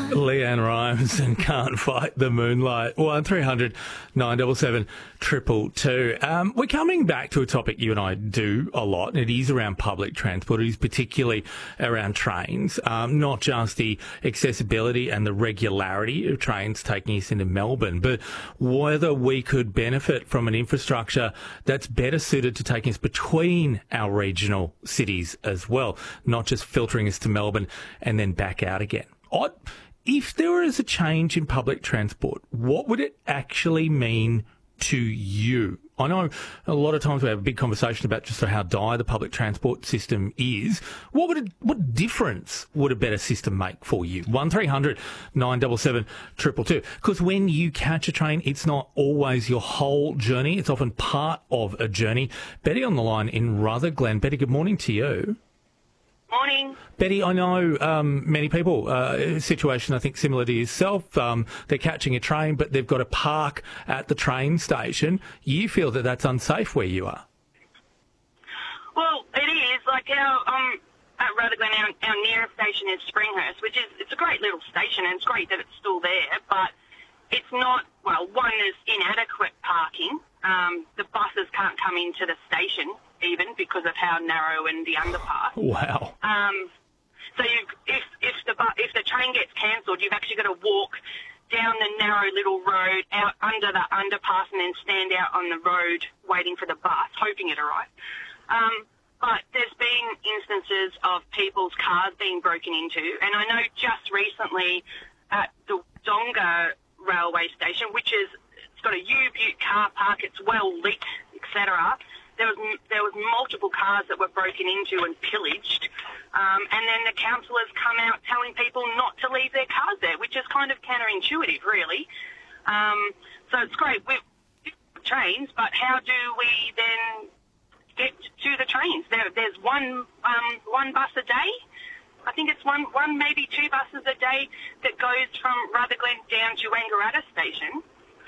Leanne Rhymes and Can't Fight the Moonlight. 1300 977 222. We're coming back to a topic you and I do a lot, and it is around public transport. It is particularly around trains, not just the accessibility and the regularity of trains taking us into Melbourne, but whether we could benefit from an infrastructure that's better suited to taking us between our regional cities as well, not just filtering us to Melbourne and then back out again. If there is a change in public transport, what would it actually mean to you? I know a lot of times we have a big conversation about just how dire the public transport system is. What difference would a better system make for you? 1300 977 222. Because when you catch a train, it's not always your whole journey. It's often part of a journey. Betty on the line in Rutherglen. Betty, good morning to you. Morning. Betty, I know many people, a situation I think similar to yourself, they're catching a train but they've got to park at the train station. You feel that that's unsafe where you are? Well, it is. Like at Rutherglen, our nearest station is Springhurst, which is, it's a great little station and it's great that it's still there, but it's not, well, one is inadequate parking. The buses can't come into the station even because of how narrow and the underpass. Wow. So if the train gets cancelled, you've actually got to walk down the narrow little road out under the underpass and then stand out on the road waiting for the bus, hoping it arrives. But there's been instances of people's cars being broken into, and I know just recently at the Donga railway station, which is, it's got a U-Butte car park, it's well lit, etc. There was multiple cars that were broken into and pillaged, and then the council has come out telling people not to leave their cars there, which is kind of counterintuitive, really. So it's great with trains, but how do we then get to the trains? There's one bus a day. I think it's one maybe two buses a day that goes from Rutherglen down to Wangaratta station,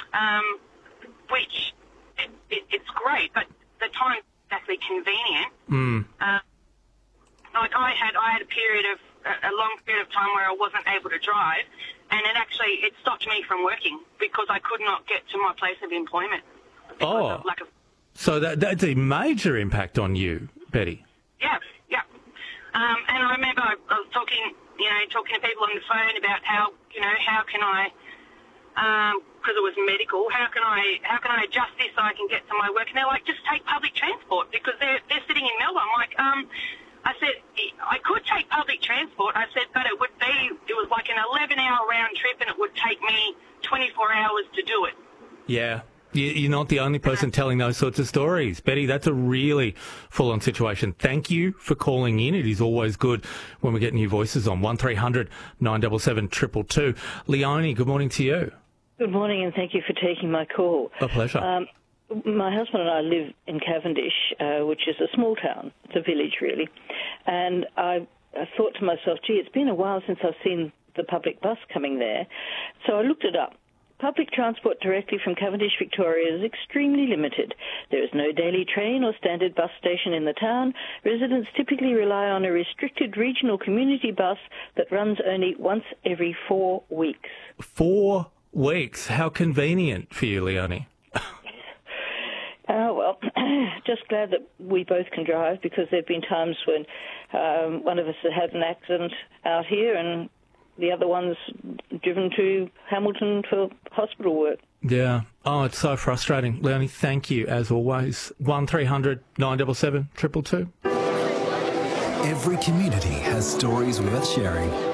which it's great, but the time is actually convenient. Like I had a period of a long period of time where I wasn't able to drive, and it stopped me from working because I could not get to my place of employment. Of lack of... So that's a major impact on you, Betty. Yeah. And I remember I was talking to people on the phone about how can I, because it was medical, how can I adjust this so I can get to my work? And they're like, just take public transport because they're sitting in Melbourne. I'm like, I said, I could take public transport. I said, but it was like an 11-hour round trip and it would take me 24 hours to do it. Yeah. You're not the only person telling those sorts of stories. Betty, that's a really full-on situation. Thank you for calling in. It is always good when we get new voices on. 1300 977 222. Leonie, good morning to you. Good morning, and thank you for taking my call. A pleasure. My husband and I live in Cavendish, which is a small town. It's a village, really. And I thought to myself, gee, it's been a while since I've seen the public bus coming there. So I looked it up. Public transport directly from Cavendish, Victoria is extremely limited. There is no daily train or standard bus station in the town. Residents typically rely on a restricted regional community bus that runs only once every 4 weeks. 4 weeks? How convenient for you, Leonie. Well, just glad that we both can drive because there have been times when one of us had an accident out here and the other one's driven to Hamilton for hospital work. Yeah. Oh, it's so frustrating. Leonie, thank you, as always. 1300 977 222. Every community has stories worth sharing.